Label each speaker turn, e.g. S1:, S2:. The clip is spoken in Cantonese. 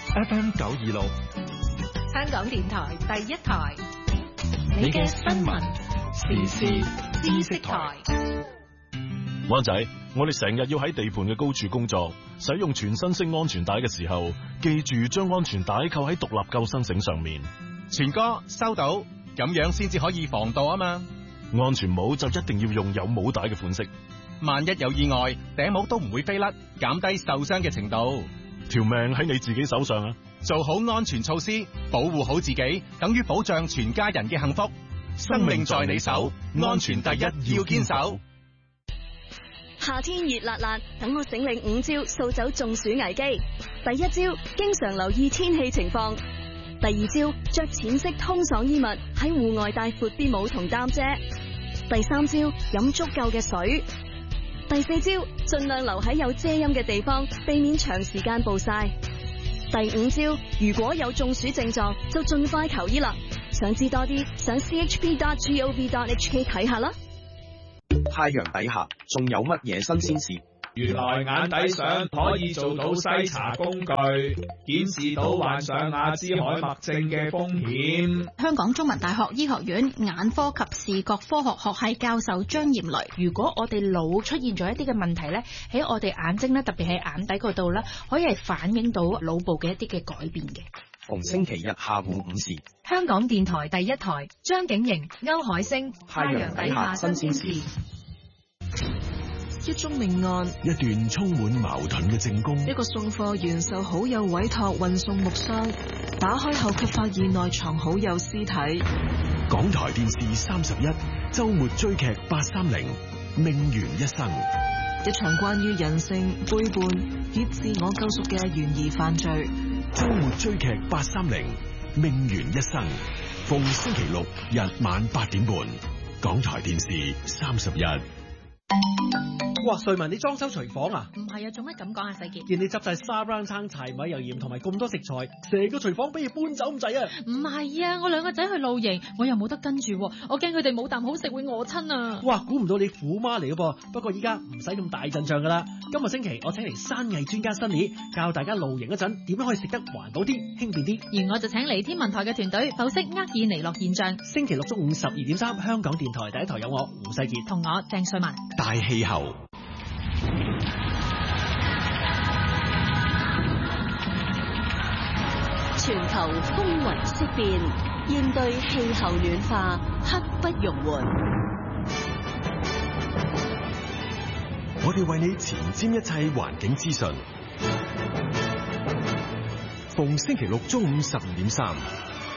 S1: FM 926，
S2: 香港電台第一台，
S1: 你嘅新聞時事知識台。
S3: 灣仔，我哋成日要喺地盤嘅高處工作，使用全身式安全帶嘅時候，記住將安全帶扣喺獨立救生繩上面。
S4: 全哥收到，咁樣先至可以防盜啊嘛。
S3: 安全帽就一定要用有帽帶嘅款式，
S4: 萬一有意外，頂帽都唔會飛甩，減低受傷嘅程度。
S3: 條命喺你自己手上啊！
S4: 做好安全措施，保護好自己，等於保障全家人嘅幸福。生命在你手，安全第一，要堅守。
S5: 夏天熱辣辣，等我醒領5招掃走中暑危機。第一招，經常留意天氣情況。第二招，着淺色通爽衣物，喺戶外帶闊啲帽同擔遮。第三招，飲足夠嘅水。第四招，盡量留喺有遮陰嘅地方，避免長時間暴曬。第五招，如果有中暑症狀，就盡快求醫啦。想知多啲，上 chp.gov.hk 睇下啦。
S6: 太陽底下仲有乜嘢新鮮事？
S7: 原來眼底相可以做到篩查工具，顯示到患上阿茲海默症嘅風險。
S8: 香港中文大學醫學院眼科及視覺科學學系教授張艷雷，如果我哋腦出現咗一啲嘅問題咧，喺我哋眼睛咧，特別係眼底嗰度咧，可以係反映到腦部嘅一啲嘅改變嘅。
S6: 逢星期日下午5時，
S2: 香港電台第一台，張景瑩、歐海星，
S6: 太陽底下新鮮事。
S9: 一宗命案，
S10: 一段充滿矛盾嘅證供，
S9: 一個送貨員受好友委託運送木箱，打開後卻發現內藏好友屍體。
S10: 港台電視31周末追劇830，命懸一生。
S9: 一場關於人性、背叛與自我救贖嘅懸疑犯罪。
S10: 周末追劇830，命懸一生。逢星期六日晚8點半，港台電視31。
S11: 哇！瑞文，你裝修廚房啊？
S8: 唔係啊，做乜咁講啊，世傑？
S11: 見你執晒沙煲生柴米油鹽同埋咁多食材，成個廚房俾你搬走咁滯啊！
S8: 唔係啊，我兩個仔去露營，我又冇得跟住，我驚佢哋冇啖好食會餓親啊！
S11: 哇！估唔到你虎媽嚟嘅噃，不過依家唔使咁大陣仗噶啦。今個星期我請嚟山藝專家Sunny教大家露營嗰陣點樣可以食得環保啲、輕便啲。
S8: 而我就請嚟天文台嘅團隊剖析厄爾尼諾現象。
S11: 星期六中午12.3，香港電台第一台有我胡世傑
S8: 同我鄭瑞文。
S10: 大氣候。
S5: 全球風雲色變，應對氣候暖化，刻不容緩。
S10: 我哋為你前瞻一切環境資訊，逢星期六中午12.3，